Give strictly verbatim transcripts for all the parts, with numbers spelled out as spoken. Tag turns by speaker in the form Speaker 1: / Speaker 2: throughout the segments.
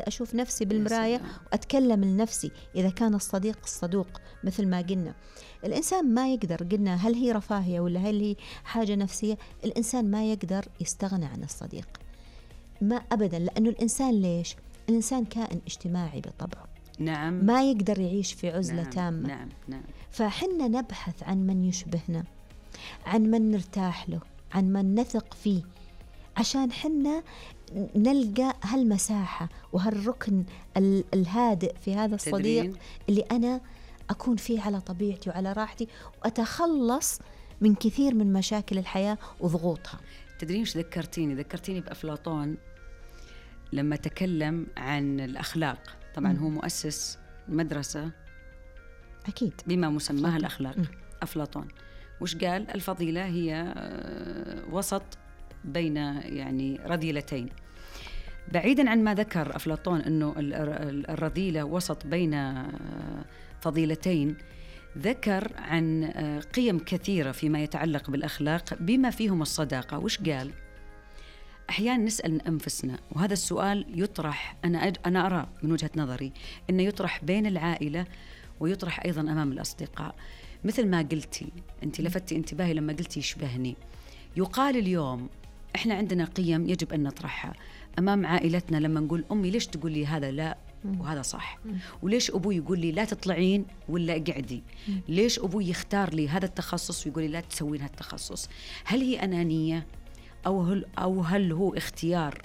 Speaker 1: قاعدة أشوف نفسي بالمراية وأتكلم لنفسي. إذا كان الصديق الصدوق مثل ما قلنا، الإنسان ما يقدر، قلنا هل هي رفاهية ولا هل هي حاجة نفسية، الإنسان ما يقدر يستغنى عن الصديق، ما أبدا. لأنه الإنسان ليش؟ الإنسان كائن اجتماعي بطبعه.
Speaker 2: نعم.
Speaker 1: ما يقدر يعيش في عزلة
Speaker 2: نعم.
Speaker 1: تامة.
Speaker 2: نعم. نعم.
Speaker 1: فحنا نبحث عن من يشبهنا، عن من نرتاح له، عن من نثق فيه، عشان حنا نلقى هالمساحة وهالركن الهادئ في هذا الصديق تدرين؟ اللي أنا أكون فيه على طبيعتي وعلى راحتي، وأتخلص من كثير من مشاكل الحياة وضغوطها.
Speaker 2: تدرين إيش ذكرتيني؟ ذكرتيني بأفلاطون لما تكلم عن الأخلاق. طبعا م. هو مؤسس مدرسة
Speaker 1: أكيد
Speaker 2: بما مسماها الأخلاق. م. أفلاطون وش قال؟ الفضيلة هي وسط بين يعني رذيلتين. بعيدا عن ما ذكر أفلاطون أنه الرذيلة وسط بين فضيلتين، ذكر عن قيم كثيرة فيما يتعلق بالأخلاق بما فيهم الصداقة. وش قال؟ أحيانا نسأل أنفسنا، وهذا السؤال يطرح، أنا أنا أرى من وجهة نظري أنه يطرح بين العائلة ويطرح أيضا أمام الأصدقاء. مثل ما قلتي أنت، لفتي انتباهي لما قلتي يشبهني. يقال اليوم إحنا عندنا قيم يجب أن نطرحها أمام عائلتنا. لما نقول أمي ليش تقول لي هذا لا وهذا صح، وليش أبوي يقول لي لا تطلعين ولا اقعدي، ليش أبوي يختار لي هذا التخصص ويقول لي لا تسوين هالتخصص؟ هل هي أنانية أو هل, أو هل هو اختيار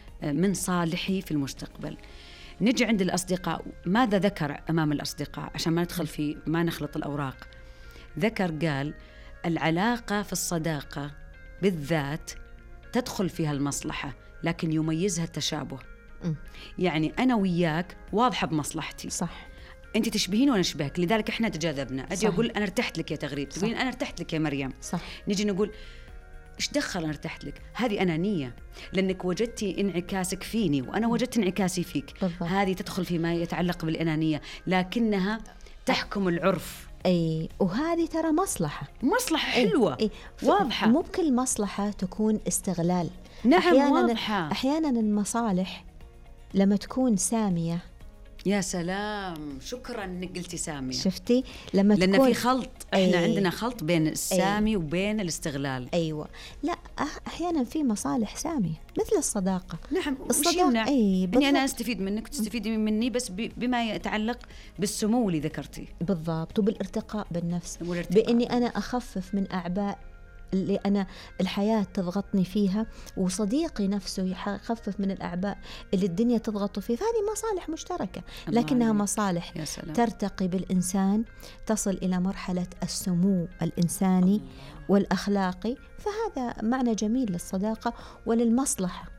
Speaker 2: من صالحي في المستقبل؟ نجي عند الأصدقاء، ماذا ذكر أمام الأصدقاء عشان ما ندخل في ما نخلط الأوراق؟ ذكر قال العلاقة في الصداقة بالذات تدخل فيها المصلحة لكن يميزها التشابه. م. يعني أنا وياك واضحة بمصلحتي،
Speaker 1: صح،
Speaker 2: أنت تشبهين وأنا أشبهك، لذلك إحنا تجاذبنا. أجي أقول أنا ارتحت لك يا تغريد، تقولين أنا ارتحت لك يا مريم،
Speaker 1: صح.
Speaker 2: نجي نقول إيش دخل أنا ارتحت لك؟ هذه أنانية، لأنك وجدتي انعكاسك فيني وأنا وجدت انعكاسي فيك. بالضبط. هذه تدخل فيما يتعلق بالأنانية، لكنها تحكم العرف.
Speaker 1: أي، وهذه ترى مصلحة
Speaker 2: مصلحة حلوة.
Speaker 1: أي. واضحة. مو بكل مصلحة تكون استغلال.
Speaker 2: نعم،
Speaker 1: أحياناً
Speaker 2: واضحة.
Speaker 1: أحيانا المصالح لما تكون سامية.
Speaker 2: يا سلام، شكرا انك قلتي سامية.
Speaker 1: شفتي لما
Speaker 2: لأن
Speaker 1: تكون
Speaker 2: في خلط، احنا
Speaker 1: أي.
Speaker 2: عندنا خلط بين السامي
Speaker 1: أي.
Speaker 2: وبين الاستغلال.
Speaker 1: ايوه، لا احيانا في مصالح سامية مثل الصداقة.
Speaker 2: نعم،
Speaker 1: الصداقة أي
Speaker 2: اني انا استفيد منك وتستفيدي مني، بس بما يتعلق بالسمو اللي ذكرتي.
Speaker 1: بالضبط، وبالارتقاء بالنفس،
Speaker 2: والارتقاء
Speaker 1: باني انا اخفف من اعباء اللي أنا الحياة تضغطني فيها، وصديقي نفسه يخفف من الأعباء اللي الدنيا تضغطه فيه. فهذه مصالح مشتركة، لكنها مصالح ترتقي بالإنسان، تصل إلى مرحلة السمو الإنساني الله. والأخلاقي. فهذا معنى جميل للصداقة وللمصلحة.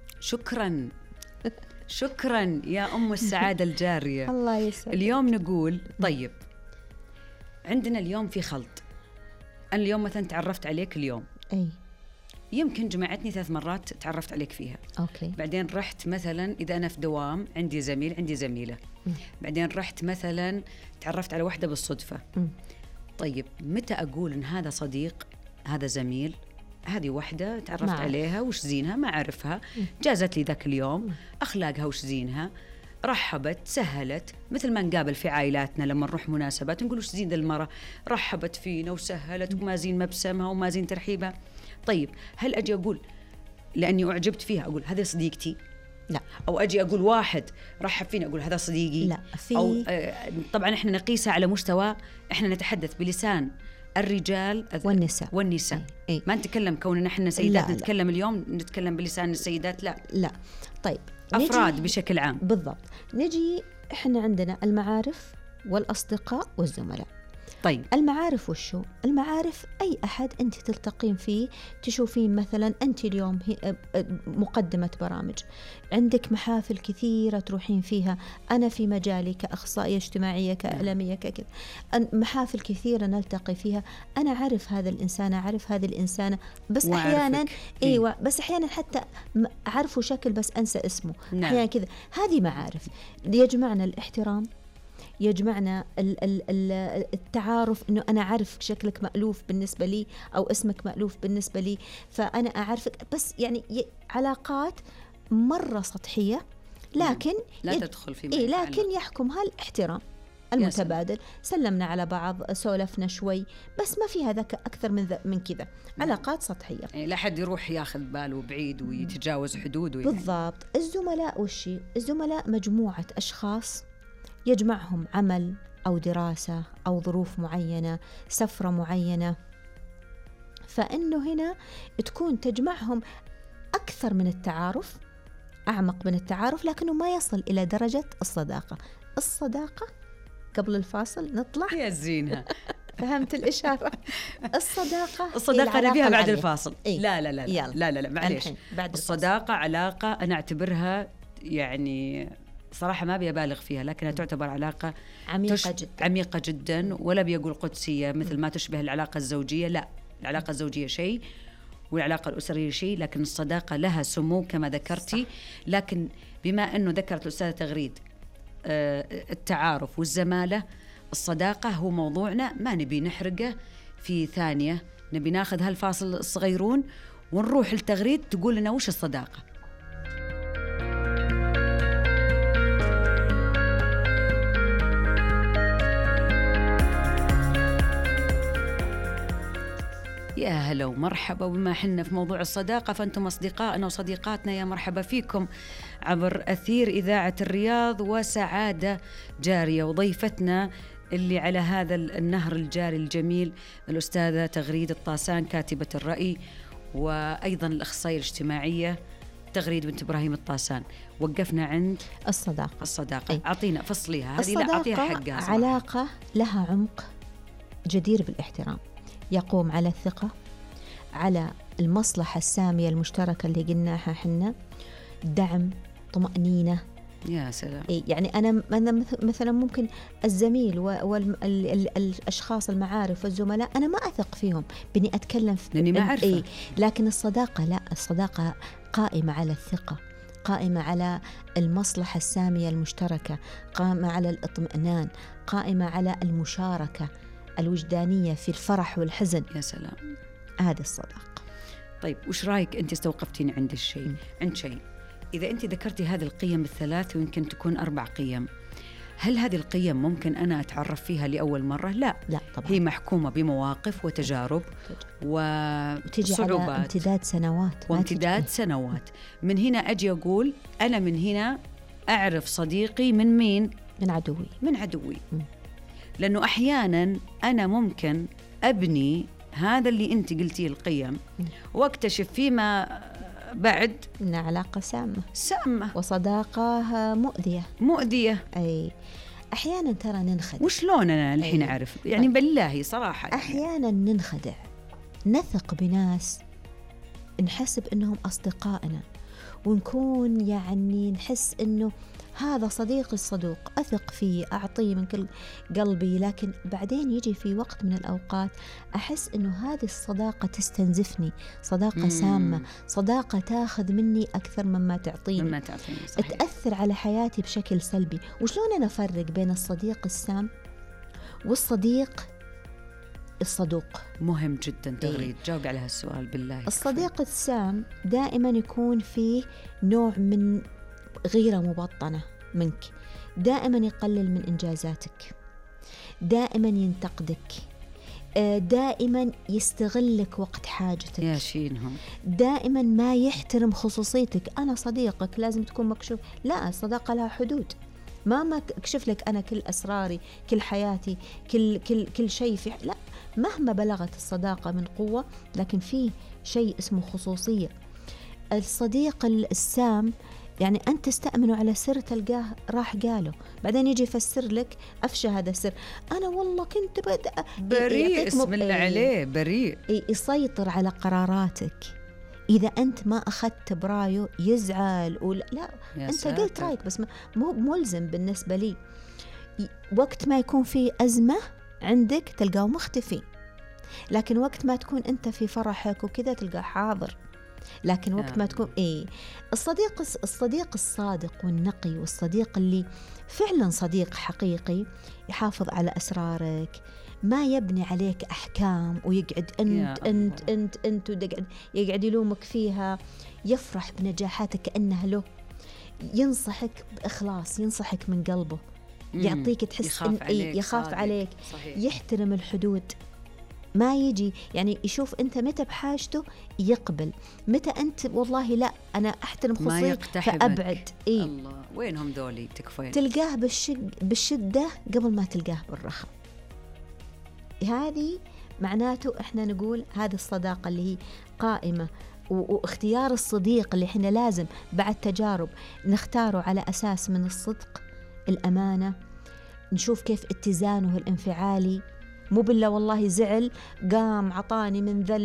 Speaker 2: شكرا شكرا يا أم السعادة الجارية.
Speaker 1: الله يسعدك.
Speaker 2: اليوم نقول طيب، عندنا اليوم في خلط. أنا اليوم مثلا تعرفت عليك اليوم،
Speaker 1: أي
Speaker 2: يمكن جمعتني ثلاث مرات تعرفت عليك فيها.
Speaker 1: أوكي.
Speaker 2: بعدين رحت مثلا، إذا أنا في دوام عندي زميل عندي زميلة، م. بعدين رحت مثلا تعرفت على واحدة بالصدفة. م. طيب متى أقول إن هذا صديق، هذا زميل، هذه واحدة تعرفت معرف. عليها وش زينها، ما أعرفها، م. جازت لي ذاك اليوم، م. أخلاقها وش زينها، رحبت، سهلت، مثل ما نقابل في عائلاتنا لما نروح مناسبات نقول وش زين ذا المرة، رحبت فينا وسهلت وما زين مبسمها وما زين ترحيبها. طيب هل أجي أقول لأني أعجبت فيها أقول هذه صديقتي؟
Speaker 1: لا.
Speaker 2: أو أجي أقول واحد رحب فينا أقول هذا صديقي؟
Speaker 1: لا. في
Speaker 2: أو آه طبعا إحنا نقيسها على مستوى، إحنا نتحدث بلسان الرجال
Speaker 1: والنساء
Speaker 2: والنساء
Speaker 1: أي. أي.
Speaker 2: ما نتكلم كوننا إحنا سيدات
Speaker 1: لا
Speaker 2: نتكلم
Speaker 1: لا.
Speaker 2: اليوم نتكلم بلسان السيدات، لا
Speaker 1: لا. طيب
Speaker 2: أفراد بشكل عام.
Speaker 1: بالضبط. نجي إحنا عندنا المعارف والأصدقاء والزملاء.
Speaker 2: طيب
Speaker 1: المعارف وشو؟ المعارف أي أحد أنت تلتقين فيه، تشوفين مثلا أنت اليوم هي مقدمة برامج، عندك محافل كثيرة تروحين فيها، أنا في مجالي كأخصائية اجتماعية كإعلامية كذا، محافل كثيرة نلتقي فيها، أنا أعرف هذا الإنسان، أعرف هذه الإنسانة، بس أحيانا أيوة بس أحيانا حتى أعرفه شكل بس أنسى اسمه. نعم. أحيانا كذا. هذه معارف يجمعنا الاحترام، يجمعنا التعارف، إنه أنا أعرف شكلك مألوف بالنسبة لي أو اسمك مألوف بالنسبة لي، فأنا أعرفك، بس يعني علاقات مرة سطحية لكن
Speaker 2: لا تدخل في
Speaker 1: إيه لكن يحكمها الاحترام المتبادل. سلمنا على بعض، سولفنا شوي، بس ما فيها ذاك أكثر من ذا من كذا. علاقات سطحية،
Speaker 2: يعني لا حد يروح ياخذ باله بعيد ويتجاوز حدوده.
Speaker 1: بالضبط. الزملاء وشي؟ الزملاء مجموعة أشخاص يجمعهم عمل أو دراسة أو ظروف معينة، سفرة معينة، فإنه هنا تكون تجمعهم أكثر من التعارف، أعمق من التعارف، لكنه ما يصل إلى درجة الصداقة. الصداقة قبل الفاصل نطلع
Speaker 2: يا زينها
Speaker 1: فهمت الإشارة؟ الصداقة
Speaker 2: الصداقة نبيها بعد الفاصل.
Speaker 1: إيه؟
Speaker 2: لا لا لا لا لا, لا, لا معليش. الصداقة علاقة أنا أعتبرها يعني صراحة ما بيبالغ فيها، لكنها تعتبر علاقة
Speaker 1: عميقة
Speaker 2: تش...
Speaker 1: جدا
Speaker 2: عميقة جدا، ولا بيقول قدسية مثل ما تشبه العلاقة الزوجية. لا، العلاقة الزوجية شيء والعلاقة الأسرية شيء، لكن الصداقة لها سمو كما ذكرتي. لكن بما أنه ذكرت الأستاذة تغريد التعارف والزمالة، الصداقة هو موضوعنا، ما نبي نحرقه في ثانية، نبي ناخذ هالفاصل الصغيرون ونروح لتغريد تقول لنا وش الصداقة. يا هلا ومرحبا، بما حنا في موضوع الصداقة فأنتم أصدقائنا وصديقاتنا، يا مرحبا فيكم عبر أثير إذاعة الرياض وسعادة جارية. وضيفتنا اللي على هذا النهر الجاري الجميل الأستاذة تغريد الطاسان، كاتبة الرأي، وأيضا الأخصائية الاجتماعية تغريد بنت إبراهيم الطاسان. وقفنا عند
Speaker 1: الصداقة.
Speaker 2: الصداقة أي. أعطينا فصليها هذه،
Speaker 1: لا
Speaker 2: أعطيها حقها.
Speaker 1: علاقة لها عمق جدير بالاحترام، يقوم على الثقة، على المصلحة السامية المشتركة اللي قلناها حنا، دعم، طمأنينة.
Speaker 2: يا سلام.
Speaker 1: إيه يعني أنا أنا مثلا ممكن الزميل والأشخاص المعارف والزملاء أنا ما أثق فيهم بني أتكلم في
Speaker 2: لأني ما أعرفه.
Speaker 1: إيه، لكن الصداقة لا، الصداقة قائمة على الثقة، قائمة على المصلحة السامية المشتركة، قائمة على الاطمئنان، قائمة على المشاركة الوجدانية في الفرح والحزن.
Speaker 2: يا سلام،
Speaker 1: هذه الصداقة.
Speaker 2: طيب وش رأيك أنت استوقفتيني عند الشيء عند شيء إذا أنت ذكرتي هذه القيم الثلاث ويمكن تكون أربع قيم، هل هذه القيم ممكن أنا أتعرف فيها لأول مرة؟ لا
Speaker 1: لا طبعا.
Speaker 2: هي محكومة بمواقف وتجارب وصعوبات،
Speaker 1: امتداد سنوات
Speaker 2: وامتداد سنوات. من هنا أجي أقول أنا من هنا أعرف صديقي من مين؟
Speaker 1: من عدوي.
Speaker 2: من عدوي. م. لأنه أحياناً أنا ممكن أبني هذا اللي أنت قلتيه القيم واكتشف فيما بعد
Speaker 1: إن علاقة سامة
Speaker 2: سامة
Speaker 1: وصداقة مؤذية
Speaker 2: مؤذية.
Speaker 1: أي أحياناً ترى ننخدع.
Speaker 2: وشلون أنا الحين أعرف يعني؟ بالله صراحة يعني.
Speaker 1: أحياناً ننخدع، نثق بناس نحسب إنهم أصدقائنا، ونكون يعني نحس إنه هذا صديقي الصدوق، أثق فيه، أعطيه من كل قلبي، لكن بعدين يجي في وقت من الأوقات أحس إنه هذه الصداقة تستنزفني، صداقة مم. سامة، صداقة تاخذ مني أكثر مما تعطيني،
Speaker 2: مما تعطيني، صحيح.
Speaker 1: تأثر على حياتي بشكل سلبي. وشلون أنا أفرق بين الصديق السام والصديق الصدوق؟
Speaker 2: مهم جدا تغريد، جاوب على هالسؤال بالله.
Speaker 1: الصديق كفر. السام دائما يكون فيه نوع من غيرة مبطنة منك، دائما يقلل من إنجازاتك، دائما ينتقدك، دائما يستغلك وقت حاجتك،
Speaker 2: يا شينهم،
Speaker 1: دائما ما يحترم خصوصيتك. أنا صديقك لازم تكون مكشوف، لا، الصداقة لها حدود، ما ما أكشف لك أنا كل أسراري، كل حياتي، كل كل كل شيء في، لا، مهما بلغت الصداقة من قوة لكن في شيء اسمه خصوصية. الصديق السام يعني أنت تستأمنه على سر تلقاه راح قاله، بعدين يجي يفسر لك أفشى هذا السر، أنا والله كنت بدأ
Speaker 2: بريء، اسم الله عليه بريء،
Speaker 1: يسيطر على قراراتك. إذا أنت ما أخذت برايه يزعل، ولا لا أنت ساتر. قلت رأيك بس مو ملزم بالنسبة لي. وقت ما يكون في أزمة عندك تلقاه مختفي، لكن وقت ما تكون أنت في فرحك وكذا تلقاه حاضر. لكن وقت ما تكون إيه الصديق الصديق الصادق والنقي، والصديق اللي فعلا صديق حقيقي يحافظ على أسرارك، ما يبني عليك أحكام ويقعد أنت أنت أنت أنت ويقعد يقعد يلومك فيها، يفرح بنجاحاتك كأنها له، ينصحك بإخلاص، ينصحك من قلبه، يعطيك تحس
Speaker 2: يخاف
Speaker 1: إن
Speaker 2: عليك,
Speaker 1: يخاف عليك.
Speaker 2: صحيح.
Speaker 1: يحترم الحدود، ما يجي يعني يشوف أنت متى بحاجته يقبل، متى أنت والله لا أنا أحترم خصوصيتك فأبعد.
Speaker 2: إيه؟ الله وينهم ذولي تكفين؟
Speaker 1: تلقاه بالشد بالشدة قبل ما تلقاه بالرخاء. هذه معناته إحنا نقول هذه الصداقة اللي هي قائمة، واختيار الصديق اللي إحنا لازم بعد تجارب نختاره على أساس من الصدق، الأمانة، نشوف كيف اتزانه الانفعالي، مو بالله والله زعل قام عطاني من ذا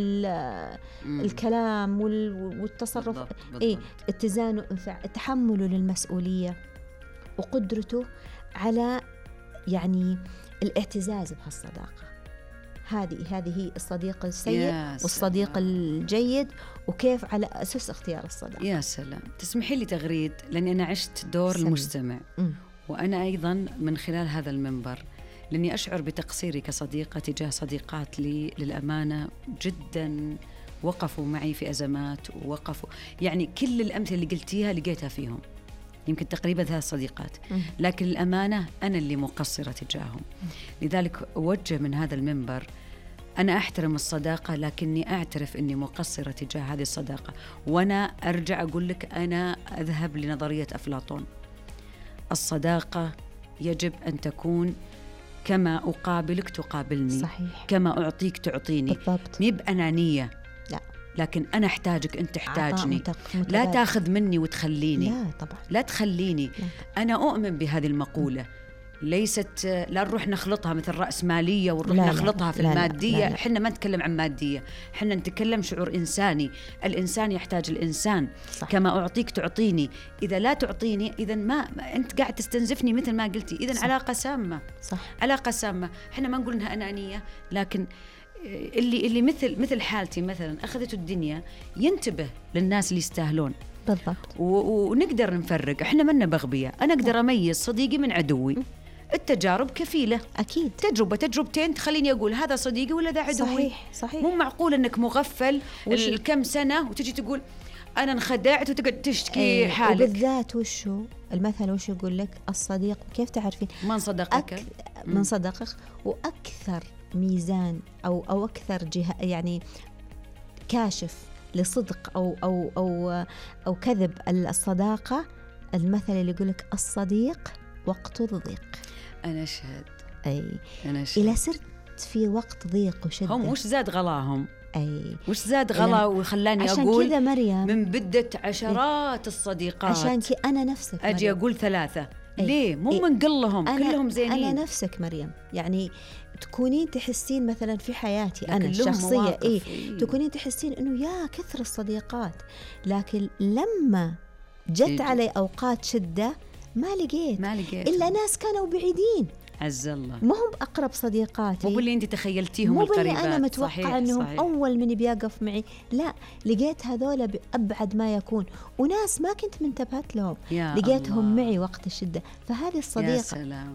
Speaker 1: الكلام والتصرف. بالضبط. بالضبط. إيه اتزانه، تحمله للمسؤولية، وقدرته على يعني الاعتزاز بهالصداقة. هذه هذه هي الصديق السيء والصديق الجيد، وكيف على أساس اختيار الصداقة.
Speaker 2: يا سلام. تسمحي لي تغريد، لأني أنا عشت دور سلام. المستمع م. وأنا أيضا من خلال هذا المنبر، لأني أشعر بتقصيري كصديقة تجاه صديقات لي للأمانة جدا وقفوا معي في أزمات، ووقفوا يعني كل الأمثلة اللي قلتيها لقيتها فيهم، يمكن تقريبا ثلاث صديقات، لكن الأمانة أنا اللي مقصرة تجاههم. لذلك أوجه من هذا المنبر، أنا أحترم الصداقة لكني أعترف أني مقصرة تجاه هذه الصداقة. وأنا أرجع أقول لك، أنا أذهب لنظرية أفلاطون، الصداقة يجب أن تكون كما أقابلك تقابلني.
Speaker 1: صحيح.
Speaker 2: كما أعطيك تعطيني.
Speaker 1: بالضبط.
Speaker 2: مي بأنانية،
Speaker 1: لا،
Speaker 2: لكن أنا أحتاجك أنت تحتاجني. لا تاخذ مني وتخليني.
Speaker 1: لا طبعا.
Speaker 2: لا تخليني. لا. أنا أؤمن بهذه المقولة، ليست لا نروح نخلطها مثل رأسمالية ونروح لا نخلطها لا في لا المادية. إحنا ما نتكلم عن مادية، إحنا نتكلم شعور إنساني. الإنسان يحتاج الإنسان. صح. كما أعطيك تعطيني. إذا لا تعطيني إذا ما, ما أنت قاعد تستنزفني مثل ما قلتي. إذن علاقة سامة.
Speaker 1: صح.
Speaker 2: علاقة سامة. إحنا ما نقول إنها أنانية، لكن اللي اللي مثل مثل حالتي مثلا أخذته الدنيا ينتبه للناس اللي يستاهلون.
Speaker 1: بالضبط.
Speaker 2: ونقدر نفرق. إحنا منا بغبية. أنا أقدر أميز صديقي من عدوي. التجارب كفيلة.
Speaker 1: أكيد.
Speaker 2: تجربة تجربتين تخليني أقول هذا صديقي ولا ذا عدوي.
Speaker 1: صحيح. صحيح.
Speaker 2: مو معقول أنك مغفل الكم سنة وتجي تقول أنا انخدعت وتقعد تشتكي
Speaker 1: ايه
Speaker 2: حالك.
Speaker 1: وبالذات وشو المثل وشو يقول لك الصديق كيف تعرفين
Speaker 2: من صدقك
Speaker 1: أك... من صدقك. وأكثر ميزان أو أو أكثر جهة يعني كاشف لصدق أو أو أو أو كذب الصداقة، المثل اللي يقول لك الصديق وقت الضيق.
Speaker 2: أنا أشهد.
Speaker 1: أي
Speaker 2: أنا أشهد.
Speaker 1: إذا صرت في وقت ضيق وشدة،
Speaker 2: هم وش زاد غلاهم؟
Speaker 1: أي
Speaker 2: وش زاد غلا وخلاني
Speaker 1: عشان
Speaker 2: أقول
Speaker 1: كذا مريم
Speaker 2: من بدة عشرات الصديقات
Speaker 1: عشان كذا أنا نفسك مريم.
Speaker 2: أجي أقول ثلاثة.
Speaker 1: أي.
Speaker 2: ليه؟ مو من قلهم كلهم زينين.
Speaker 1: أنا نفسك مريم، يعني تكونين تحسين مثلا في حياتي أنا الشخصية إيه تكونين تحسين إنه يا كثر الصديقات، لكن لما جت إيه. علي أوقات شدة ما لقيت
Speaker 2: ما لقيت
Speaker 1: إلا ناس كانوا بعيدين.
Speaker 2: عز الله.
Speaker 1: ما هم أقرب صديقاتي،
Speaker 2: مو باللي أنت تخيلتيهم القريبات.
Speaker 1: مو باللي أنا متوقع
Speaker 2: صحيح
Speaker 1: أنهم
Speaker 2: صحيح.
Speaker 1: أول من بيقف معي، لا لقيت هذولا بأبعد ما يكون، وناس ما كنت منتبهت لهم لقيتهم الله. معي وقت الشدة. فهذه الصديقة.
Speaker 2: يا سلام.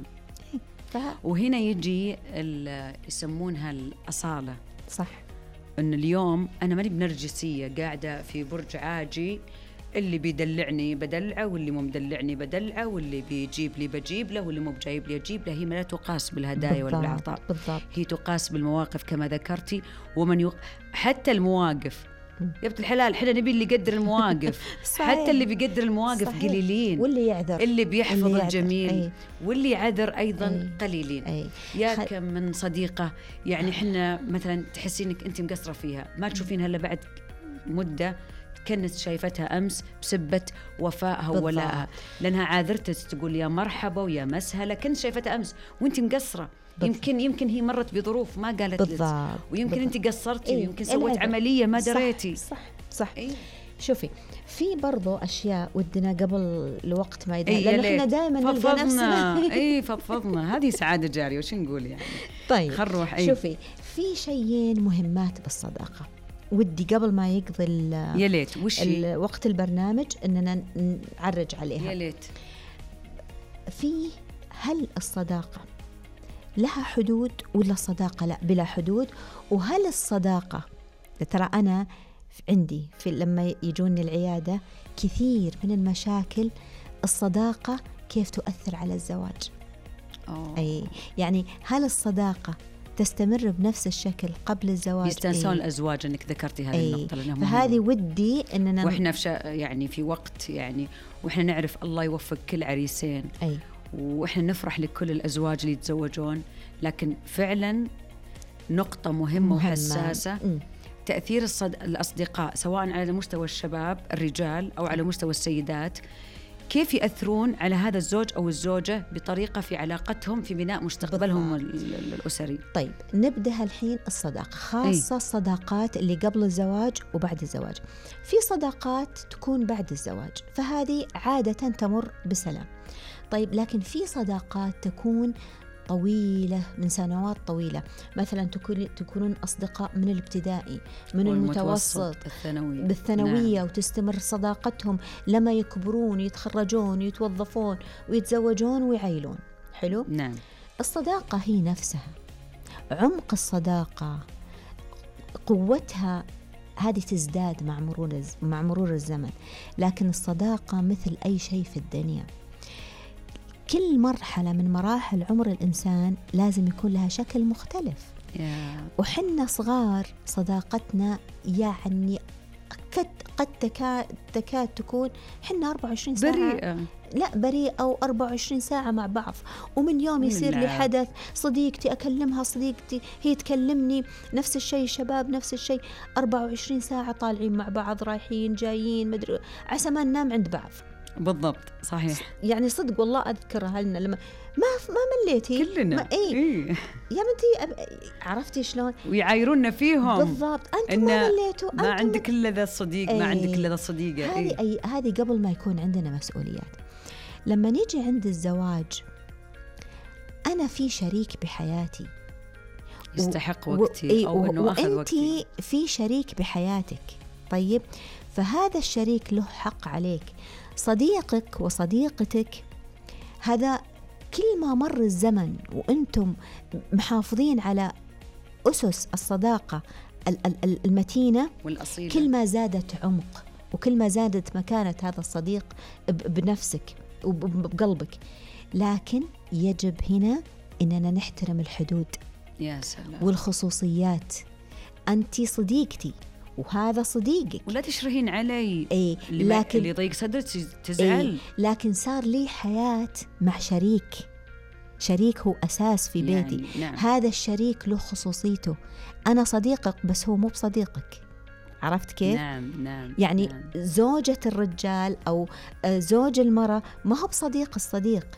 Speaker 2: وهنا يجي يسمونها الأصالة.
Speaker 1: صح.
Speaker 2: أن اليوم أنا ماني بنرجسية قاعدة في برج عاجي، اللي بيدلعني بدلعه واللي مو مدلعني بدلعه، واللي بيجيب لي بجيب له واللي مو بجايب لي أجيب له. هي ما لا تقاس بالهدايا ولا بالعطاء.
Speaker 1: بالضبط.
Speaker 2: هي تقاس بالمواقف كما ذكرتي. ومن يق... حتى المواقف يا بنت الحلال، احنا نبي اللي يقدر المواقف. حتى اللي بيقدر المواقف صحيح. قليلين.
Speaker 1: واللي يعذر،
Speaker 2: اللي بيحفظ
Speaker 1: اللي
Speaker 2: الجميل
Speaker 1: أي.
Speaker 2: واللي يعذر أيضا
Speaker 1: أي.
Speaker 2: قليلين.
Speaker 1: أي.
Speaker 2: يا خ... كم من صديقة يعني احنا مثلا تحسينك أنت مقصرة فيها، ما تشوفينها إلا بعد مدة كانت شايفتها أمس بسبة وفائها وولائها، لأنها عاذرتك تقول يا مرحبا ويا مسهلة، كنت شايفتها أمس وانت مقصرة. يمكن يمكن هي مرت بظروف ما قالت لك، ويمكن بالضبط. انت قصرتي إيه؟ ويمكن سويت عملية ما دريتي.
Speaker 1: صح صح, صح. إيه؟ شوفي في برضو أشياء ودنا قبل الوقت ما يدهن، إيه لأن إحنا دائما نلقى نفسنا
Speaker 2: إيه فضفضنا. هذه سعادة جارية وش نقول يعني.
Speaker 1: طيب
Speaker 2: خل نروح. إيه؟
Speaker 1: شوفي في شيئين مهمات بالصداقة ودي قبل ما يقضي
Speaker 2: يا ليت وش
Speaker 1: وقت البرنامج إننا نعرج عليها.
Speaker 2: يا ليت.
Speaker 1: في هل الصداقة لها حدود ولا الصداقة لا بلا حدود؟ وهل الصداقة ترى أنا عندي في لما يجوني العيادة كثير من المشاكل الصداقة كيف تؤثر على الزواج.
Speaker 2: أوه.
Speaker 1: أي يعني هل الصداقة تستمر بنفس الشكل قبل الزواج؟
Speaker 2: يستنسون
Speaker 1: أي.
Speaker 2: الأزواج إنك ذكرتي هذه
Speaker 1: أي.
Speaker 2: النقطة لأنها
Speaker 1: فهذه ودي إننا
Speaker 2: وإحنا في يعني في وقت يعني وإحنا نعرف الله يوفق كل عريسين.
Speaker 1: أي.
Speaker 2: وإحنا نفرح لكل الأزواج اللي يتزوجون، لكن فعلا نقطة مهمة, مهمة. وحساسة م. تأثير الصد... الأصدقاء سواء على مستوى الشباب الرجال أو على مستوى السيدات، كيف يأثرون على هذا الزوج أو الزوجة بطريقة في علاقتهم في بناء مستقبلهم الأسري.
Speaker 1: طيب نبدأ الحين الصداقة، خاصة أي. الصداقات اللي قبل الزواج وبعد الزواج. في صداقات تكون بعد الزواج فهذه عادة تمر بسلام. طيب لكن في صداقات تكون طويلة من سنوات طويلة، مثلا تكون تكونون أصدقاء من الابتدائي من المتوسط
Speaker 2: الثانوي
Speaker 1: بالثانوية.
Speaker 2: نعم.
Speaker 1: وتستمر صداقتهم لما يكبرون يتخرجون يتوظفون ويتزوجون ويعيلون. حلو.
Speaker 2: نعم.
Speaker 1: الصداقة هي نفسها، عمق الصداقة قوتها هذه تزداد مع مرور مع مرور الزمن، لكن الصداقة مثل أي شيء في الدنيا، كل مرحلة من مراحل عمر الإنسان لازم يكون لها شكل مختلف.
Speaker 2: yeah.
Speaker 1: وحنا صغار صداقتنا يعني قد, قد تكاد, تكاد تكون حنا أربعة وعشرين ساعة
Speaker 2: بريئة.
Speaker 1: لا بريئة أو أربعة وعشرين ساعة مع بعض، ومن يوم يصير لي حدث صديقتي أكلمها صديقتي هي تكلمني، نفس الشيء شباب نفس الشيء، أربعة وعشرين ساعة طالعين مع بعض رايحين جايين مدري عسى ما ننام عند بعض.
Speaker 2: بالضبط صحيح.
Speaker 1: يعني صدق والله أذكرها لنا لما ما ما مليتي
Speaker 2: كلنا
Speaker 1: ما إيه.
Speaker 2: إيه.
Speaker 1: يا بنتي أب... عرفتي شلون
Speaker 2: ويعايرونا فيهم
Speaker 1: بالضبط، أنتم ما مليتوا،
Speaker 2: ما عندك إلا ذا الصديق
Speaker 1: أي.
Speaker 2: ما عندك إلا ذا الصديقة.
Speaker 1: هذه
Speaker 2: إيه.
Speaker 1: أي هذه قبل ما يكون عندنا مسؤوليات. لما نيجي عند الزواج أنا في شريك بحياتي
Speaker 2: يستحق وقتي
Speaker 1: و...
Speaker 2: أو إنه أخذ
Speaker 1: وأنتي
Speaker 2: وقتي.
Speaker 1: في شريك بحياتك. طيب فهذا الشريك له حق عليك. صديقك وصديقتك هذا كل ما مر الزمن وأنتم محافظين على أسس الصداقة المتينة
Speaker 2: والأصيلة،
Speaker 1: كل ما زادت عمق وكل ما زادت مكانة هذا الصديق بنفسك وبقلبك. لكن يجب هنا إننا نحترم الحدود
Speaker 2: يا سلام.
Speaker 1: والخصوصيات. أنتي صديقتي وهذا صديقك،
Speaker 2: ولا تشرهين علي.
Speaker 1: أي
Speaker 2: اللي
Speaker 1: لكن
Speaker 2: اللي يضيق صدرك تزعل.
Speaker 1: أي لكن صار لي حياة مع شريك، شريك هو أساس في بيتي.
Speaker 2: يعني نعم.
Speaker 1: هذا الشريك له خصوصيته. أنا صديقك بس هو مو بصديقك. عرفت كيف؟
Speaker 2: نعم نعم.
Speaker 1: يعني
Speaker 2: نعم.
Speaker 1: زوجة الرجال أو زوج المرأة ما هو بصديق الصديق.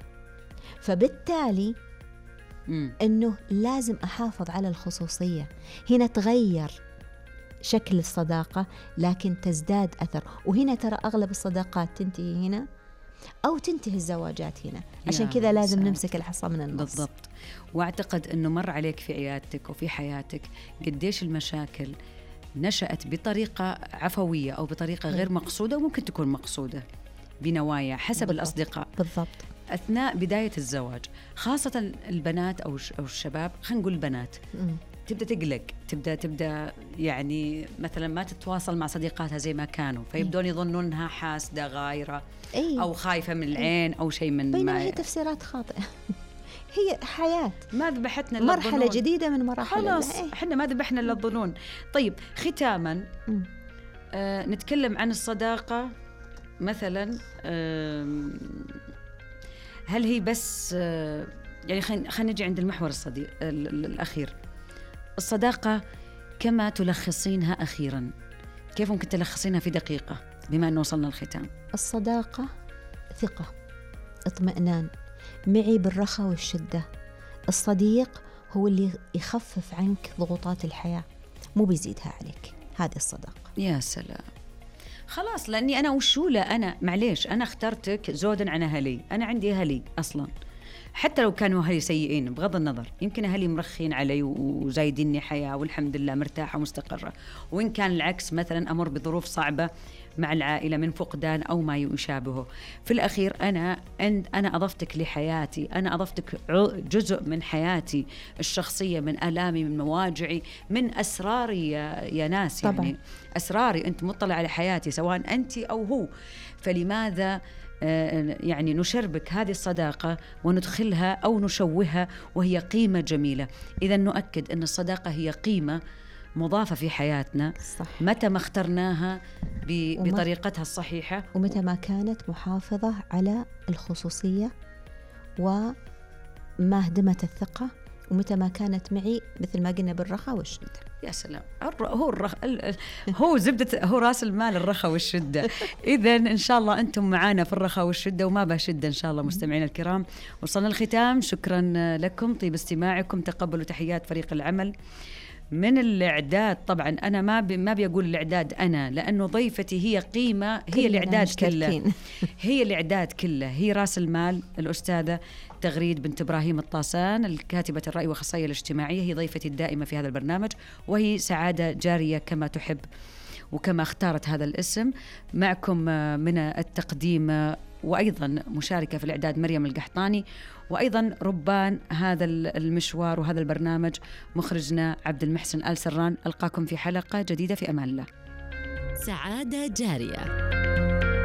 Speaker 1: فبالتالي
Speaker 2: م.
Speaker 1: أنه لازم أحافظ على الخصوصية. هنا تغير شكل الصداقة لكن تزداد أثر. وهنا ترى أغلب الصداقات تنتهي هنا أو تنتهي الزواجات هنا، عشان كذا لازم ساتر. نمسك الحصى من النص.
Speaker 2: بالضبط. وأعتقد أنه مر عليك في عيادتك وفي حياتك قديش المشاكل نشأت بطريقة عفوية أو بطريقة غير مقصودة، وممكن تكون مقصودة بنوايا حسب بالضبط. الأصدقاء
Speaker 1: بالضبط.
Speaker 2: أثناء بداية الزواج، خاصة البنات أو الشباب، خلينا نقول البنات م. تبدأ تقلق، تبدأ تبدأ يعني مثلا ما تتواصل مع صديقاتها زي ما كانوا، فيبدون يظنون أنها حاسدة غايرة
Speaker 1: أي.
Speaker 2: أو خايفة من العين أو شيء من
Speaker 1: بينما
Speaker 2: ما
Speaker 1: هي تفسيرات خاطئة. هي حياة،
Speaker 2: ما ذبحتنا
Speaker 1: مرحلة
Speaker 2: للظنون.
Speaker 1: جديدة من مراحل
Speaker 2: خلاص احنا ما ذبحنا للظنون. طيب ختاما آه نتكلم عن الصداقة مثلا، آه هل هي بس آه يعني خلينا خلينا نجي عند المحور الصديق الأخير، الصداقة كما تلخصينها أخيرا، كيف ممكن تلخصينها في دقيقة بما أنه وصلنا الختام؟
Speaker 1: الصداقة ثقة، اطمئنان، معي بالرخاء والشدة. الصديق هو اللي يخفف عنك ضغوطات الحياة، مو بيزيدها عليك. هذه الصداقة.
Speaker 2: يا سلام. خلاص، لأني أنا وشولة أنا معليش أنا اخترتك زودا عن أهلي، أنا عندي أهلي أصلاً، حتى لو كانوا أهلي سيئين بغض النظر، يمكن أهلي مرخين علي وزايديني حياة والحمد لله مرتاحة ومستقرة، وإن كان العكس مثلا أمر بظروف صعبة مع العائلة من فقدان أو ما يشابهه، في الأخير أنا أنا أضفتك لحياتي، أنا أضفتك جزء من حياتي الشخصية، من آلامي، من مواجعي، من أسراري يا, يا ناس. يعني
Speaker 1: طبعا.
Speaker 2: أسراري، أنت مطلع على حياتي سواء أنت أو هو، فلماذا يعني نشربك هذه الصداقة وندخلها أو نشوهها وهي قيمة جميلة. إذا نؤكد أن الصداقة هي قيمة مضافة في حياتنا، صح. متى ما اخترناها بطريقتها الصحيحة،
Speaker 1: ومتى ما كانت محافظة على الخصوصية وما هدمت الثقة، ومتى ما كانت معي مثل ما قلنا بالرخاء والشدة.
Speaker 2: يا سلام، هو الرخ... هو زبدة، هو راس المال الرخاء والشدة. إذا إن شاء الله أنتم معانا في الرخاء والشدة وما بها شدة إن شاء الله. مستمعينا الكرام، وصلنا الختام. شكرا لكم، طيب استماعكم، تقبلوا تحيات فريق العمل من الإعداد. طبعا أنا ما بي ما بيقول الإعداد أنا، لأنه ضيفتي هي قيمة، هي الإعداد كله، هي الإعداد كله، هي راس المال الأستاذة تغريد بنت إبراهيم الطاسان، الكاتبة الرأي والأخصائية الاجتماعية، هي ضيفتي الدائمة في هذا البرنامج، وهي سعادة جارية كما تحب وكما اختارت هذا الاسم. معكم من التقديم وأيضا مشاركة في الإعداد مريم القحطاني، وأيضا ربان هذا المشوار وهذا البرنامج مخرجنا عبد المحسن آل سران. ألقاكم في حلقة جديدة، في أمان الله.
Speaker 3: سعادة جارية.